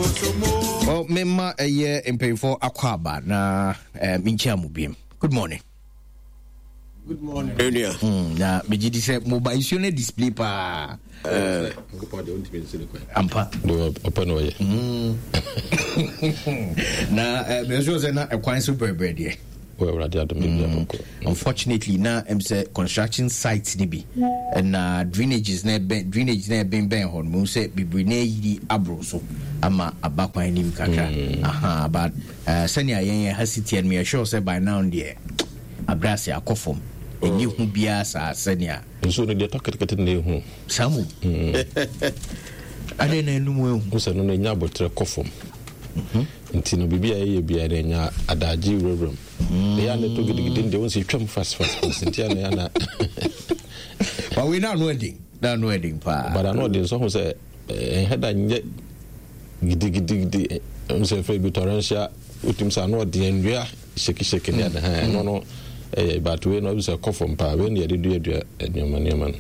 Well, Mema a year in pay for Aquaba na Minchamu. Good morning. Good morning. Na Mijidi said mobile is your display pa. Ampa. Open way. Na measures na a quite super bread. Unfortunately, now I'm say construction sites nibi and drainage na ben hon mo say bibrine yi abro so ama abakwan nim kakra but senior yen hasiti and me sure say by now there abrase akofom eni hu bia sa senior so no dey talk ne hu samu ade na enum hu so no nya botre kofom nti no bibia ye bia na nya adaji rewrem they are not to get they want to trim fast nti na na but we now wedding pa but I know there's so say head anye gidi say for torrential utim sa no de nwia shake ne ada no but we no say kofom pa we na dey do enyoman